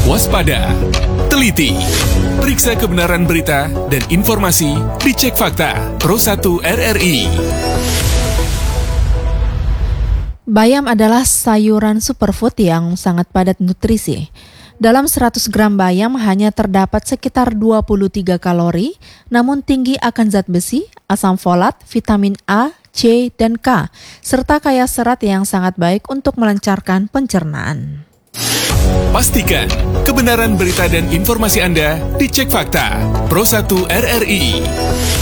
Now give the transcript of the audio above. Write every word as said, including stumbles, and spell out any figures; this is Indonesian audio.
Waspada, teliti, periksa kebenaran berita dan informasi dicek fakta Pro satu R R I. Bayam adalah sayuran superfood yang sangat padat nutrisi. Dalam seratus gram bayam hanya terdapat sekitar dua puluh tiga kalori, namun tinggi akan zat besi, asam folat, vitamin A, C, dan K, serta kaya serat yang sangat baik untuk melancarkan pencernaan. Pastikan kebenaran berita dan informasi Anda dicek fakta Pro satu R R I.